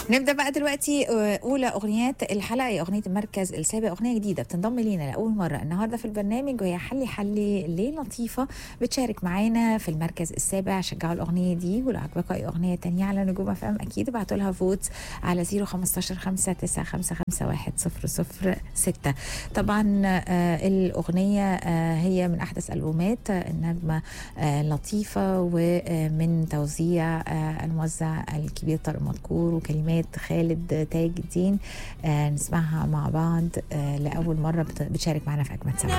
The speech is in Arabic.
نبدأ بقى دلوقتي أولى أغنيات الحلقة هي أغنية المركز السابع، أغنية جديدة بتنضم لينا لأول مرة النهاردة في البرنامج، وهي حلي حلي ليه لطيفة بتشارك معانا في المركز السابع. شجعوا الأغنية دي، ولو عجبكم أي أغنية تانية على نجوم اف ام أكيد ابعتوا لها فوت على 015 5955106. طبعا الأغنية هي من أحدث ألبومات النجمة لطيفة، ومن توزيع الموزع الكبير طارق مدكور وكلمات خالد تاج الدين. نسمعها مع بعض لأول مرة بتشارك معنا في أجمل سبعة.